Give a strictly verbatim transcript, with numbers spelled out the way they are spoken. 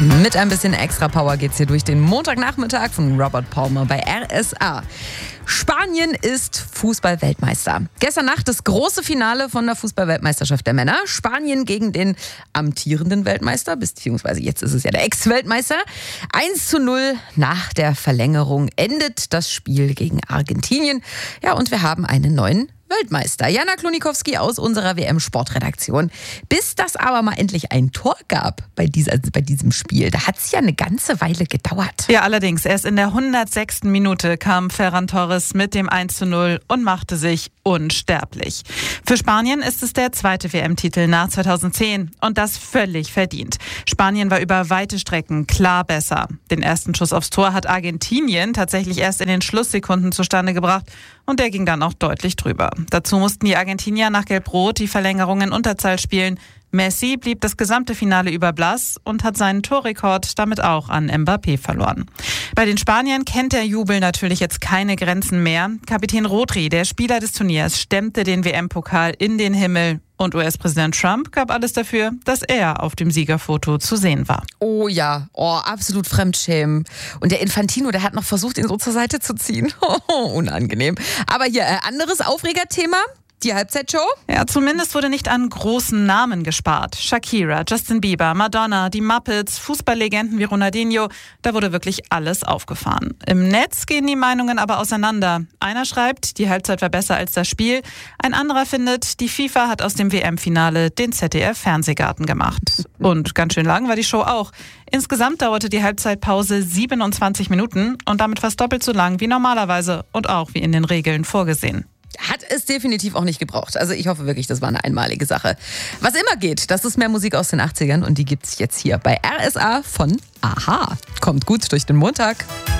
Mit ein bisschen extra Power geht's hier durch den Montagnachmittag von Robert Palmer bei R S A. Spanien ist Fußball-Weltmeister. Gestern Nacht das große Finale von der Fußball-Weltmeisterschaft der Männer. Spanien gegen den amtierenden Weltmeister, beziehungsweise jetzt ist es ja der Ex-Weltmeister. eins zu null nach der Verlängerung endet das Spiel gegen Argentinien. Ja, und wir haben einen neuen Weltmeister. Jana Klonikowski aus unserer W M-Sportredaktion. Bis das aber mal endlich ein Tor gab bei, dieser, bei diesem Spiel, da hat es ja eine ganze Weile gedauert. Ja, allerdings. Erst in der hundertsechsten Minute kam Ferran Torres mit dem eins zu null und machte sich unsterblich. Für Spanien ist es der zweite W M-Titel nach zweitausendzehn und das völlig verdient. Spanien war über weite Strecken klar besser. Den ersten Schuss aufs Tor hat Argentinien tatsächlich erst in den Schlusssekunden zustande gebracht und der ging dann auch deutlich drüber. Dazu mussten die Argentinier nach Gelb-Rot die Verlängerung in Unterzahl spielen. Messi blieb das gesamte Finale über blass und hat seinen Torrekord damit auch an Mbappé verloren. Bei den Spaniern kennt der Jubel natürlich jetzt keine Grenzen mehr. Kapitän Rodri, der Spieler des Turniers, stemmte den W M-Pokal in den Himmel. Und U S-Präsident Trump gab alles dafür, dass er auf dem Siegerfoto zu sehen war. Oh ja, oh, absolut Fremdschämen. Und der Infantino, der hat noch versucht, ihn so zur Seite zu ziehen. Unangenehm. Aber hier, äh, anderes Aufregerthema. Die Halbzeitshow? Ja, zumindest wurde nicht an großen Namen gespart. Shakira, Justin Bieber, Madonna, die Muppets, Fußballlegenden wie Ronaldinho, da wurde wirklich alles aufgefahren. Im Netz gehen die Meinungen aber auseinander. Einer schreibt, die Halbzeit war besser als das Spiel. Ein anderer findet, die FIFA hat aus dem W M-Finale den Z D F-Fernsehgarten gemacht. Und ganz schön lang war die Show auch. Insgesamt dauerte die Halbzeitpause siebenundzwanzig Minuten und damit fast doppelt so lang wie normalerweise und auch wie in den Regeln vorgesehen. Hat es definitiv auch nicht gebraucht. Also ich hoffe wirklich, das war eine einmalige Sache. Was immer geht, das ist mehr Musik aus den achtzigern und die gibt's jetzt hier bei R S A von Aha. Kommt gut durch den Montag.